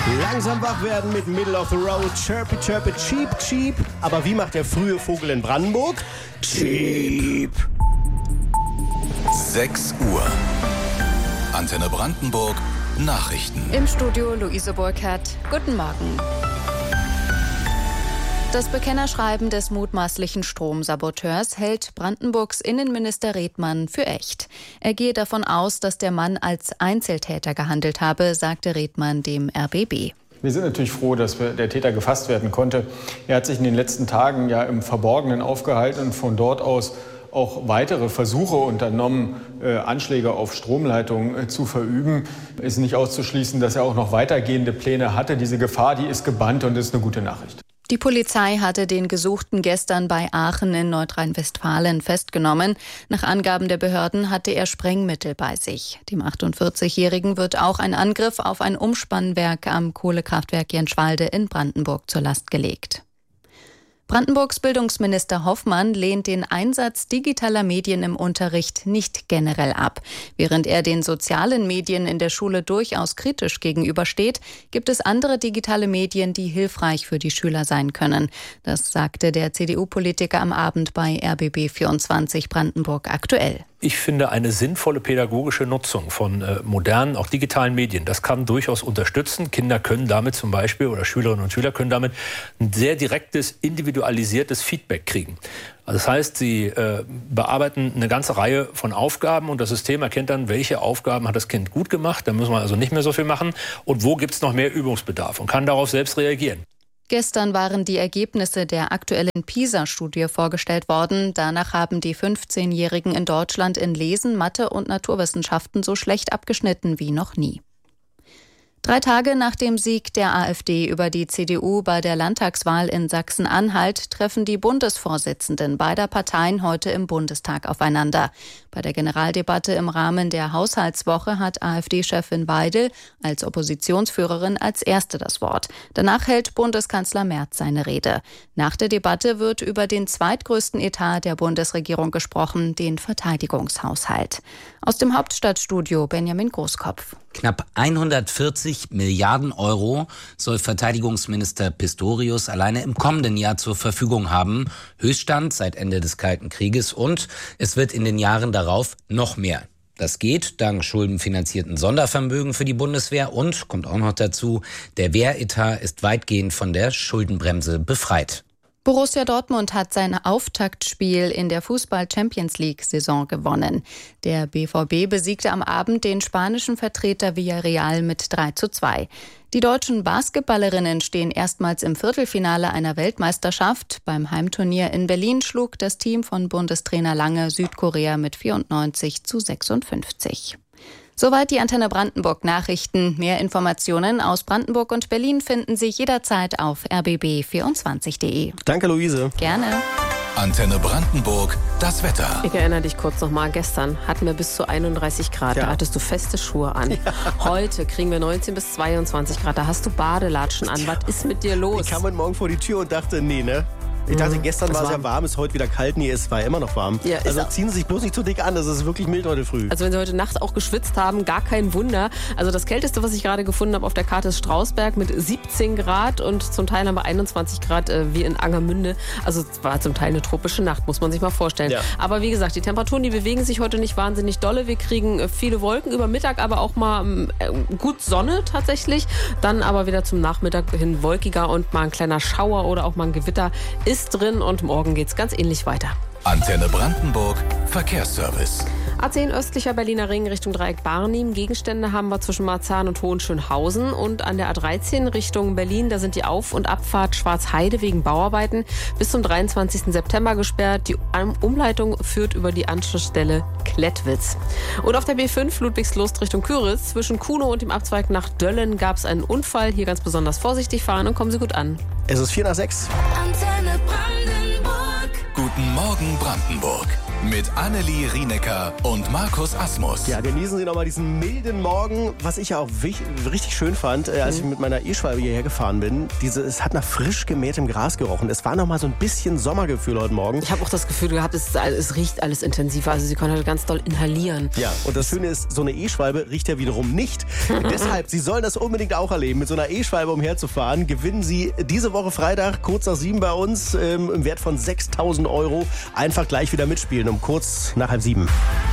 Langsam wach werden mit Middle of the Road, Chirpy Chirpy Cheep Cheep. Aber wie macht der frühe Vogel in Brandenburg? Cheep. 6 Uhr. Antenne Brandenburg. Nachrichten. Im Studio Luise Burkhardt. Guten Morgen. Das Bekennerschreiben des mutmaßlichen Stromsaboteurs hält Brandenburgs Innenminister Redmann für echt. Er gehe davon aus, dass der Mann als Einzeltäter gehandelt habe, sagte Redmann dem RBB. Wir sind natürlich froh, dass der Täter gefasst werden konnte. Er hat sich in den letzten Tagen ja im Verborgenen aufgehalten und von dort aus auch weitere Versuche unternommen, Anschläge auf Stromleitungen zu verüben. Es ist nicht auszuschließen, dass er auch noch weitergehende Pläne hatte. Diese Gefahr, die ist gebannt und ist eine gute Nachricht. Die Polizei hatte den Gesuchten gestern bei Aachen in Nordrhein-Westfalen festgenommen. Nach Angaben der Behörden hatte er Sprengmittel bei sich. Dem 48-Jährigen wird auch ein Angriff auf ein Umspannwerk am Kohlekraftwerk Jenschwalde in Brandenburg zur Last gelegt. Brandenburgs Bildungsminister Hoffmann lehnt den Einsatz digitaler Medien im Unterricht nicht generell ab. Während er den sozialen Medien in der Schule durchaus kritisch gegenübersteht, gibt es andere digitale Medien, die hilfreich für die Schüler sein können. Das sagte der CDU-Politiker am Abend bei RBB 24 Brandenburg aktuell. Ich finde, eine sinnvolle pädagogische Nutzung von modernen, auch digitalen Medien, das kann durchaus unterstützen. Kinder können damit zum Beispiel, oder Schülerinnen und Schüler können damit ein sehr direktes, individualisiertes Feedback kriegen. Also das heißt, sie bearbeiten eine ganze Reihe von Aufgaben und das System erkennt dann, welche Aufgaben hat das Kind gut gemacht, da müssen wir also nicht mehr so viel machen und wo gibt es noch mehr Übungsbedarf und kann darauf selbst reagieren. Gestern waren die Ergebnisse der aktuellen PISA-Studie vorgestellt worden. Danach haben die 15-Jährigen in Deutschland in Lesen, Mathe und Naturwissenschaften so schlecht abgeschnitten wie noch nie. 3 Tage nach dem Sieg der AfD über die CDU bei der Landtagswahl in Sachsen-Anhalt treffen die Bundesvorsitzenden beider Parteien heute im Bundestag aufeinander. Bei der Generaldebatte im Rahmen der Haushaltswoche hat AfD-Chefin Weidel als Oppositionsführerin als Erste das Wort. Danach hält Bundeskanzler Merz seine Rede. Nach der Debatte wird über den zweitgrößten Etat der Bundesregierung gesprochen, den Verteidigungshaushalt. Aus dem Hauptstadtstudio Benjamin Großkopf. Knapp 140 Milliarden Euro soll Verteidigungsminister Pistorius alleine im kommenden Jahr zur Verfügung haben. Höchststand seit Ende des Kalten Krieges und es wird in den Jahren darauf noch mehr. Das geht dank schuldenfinanzierten Sondervermögen für die Bundeswehr und, kommt auch noch dazu, der Wehretat ist weitgehend von der Schuldenbremse befreit. Borussia Dortmund hat sein Auftaktspiel in der Fußball-Champions-League-Saison gewonnen. Der BVB besiegte am Abend den spanischen Vertreter Villarreal mit 3:2. Die deutschen Basketballerinnen stehen erstmals im Viertelfinale einer Weltmeisterschaft. Beim Heimturnier in Berlin schlug das Team von Bundestrainer Lange Südkorea mit 94:56. Soweit die Antenne Brandenburg Nachrichten. Mehr Informationen aus Brandenburg und Berlin finden Sie jederzeit auf rbb24.de. Danke, Luise. Gerne. Antenne Brandenburg, das Wetter. Ich erinnere dich kurz nochmal, gestern hatten wir bis zu 31 Grad, da hattest du feste Schuhe an. Ja. Heute kriegen wir 19 bis 22 Grad, da hast du Badelatschen an. Was ist mit dir los? Ich kam heute Morgen vor die Tür und dachte, nee, ne? Ich dachte, gestern war es ja warm, ist heute wieder kalt. Nee, es war immer noch warm. Ja, also ziehen Sie sich bloß nicht zu dick an, das ist wirklich mild heute früh. Also wenn Sie heute Nacht auch geschwitzt haben, gar kein Wunder. Also das Kälteste, was ich gerade gefunden habe auf der Karte, ist Strausberg mit 17 Grad und zum Teil haben wir 21 Grad wie in Angermünde. Also es war zum Teil eine tropische Nacht, muss man sich mal vorstellen. Ja. Aber wie gesagt, die Temperaturen, die bewegen sich heute nicht wahnsinnig dolle. Wir kriegen viele Wolken über Mittag, aber auch mal gut Sonne tatsächlich. Dann aber wieder zum Nachmittag hin wolkiger und mal ein kleiner Schauer oder auch mal ein Gewitter ist drin und morgen geht's ganz ähnlich weiter. Antenne Brandenburg, Verkehrsservice. A10 östlicher Berliner Ring Richtung Dreieck Barnim. Gegenstände haben wir zwischen Marzahn und Hohenschönhausen. Und an der A13 Richtung Berlin, da sind die Auf- und Abfahrt Schwarzheide wegen Bauarbeiten bis zum 23. September gesperrt. Die Umleitung führt über die Anschlussstelle Klettwitz. Und auf der B5 Ludwigslust Richtung Küritz zwischen Kunow und dem Abzweig nach Döllen gab es einen Unfall. Hier ganz besonders vorsichtig fahren und kommen Sie gut an. Es ist 4 nach 6. Antenne Brandenburg. Guten Morgen Brandenburg. mit Annelie Rienecker und Markus Asmus. Ja, genießen Sie nochmal diesen milden Morgen. Was ich ja auch richtig schön fand, als ich mit meiner E-Schwalbe hierher gefahren bin, es hat nach frisch gemähtem Gras gerochen. Es war nochmal so ein bisschen Sommergefühl heute Morgen. Ich habe auch das Gefühl gehabt, es riecht alles intensiver. Also sie können halt ganz doll inhalieren. Ja, und das Schöne ist, so eine E-Schwalbe riecht ja wiederum nicht. Deshalb, Sie sollen das unbedingt auch erleben, mit so einer E-Schwalbe umherzufahren. Gewinnen Sie diese Woche Freitag kurz nach 7 bei uns im Wert von 6.000 €. Einfach gleich wieder mitspielen um kurz nach 6:30.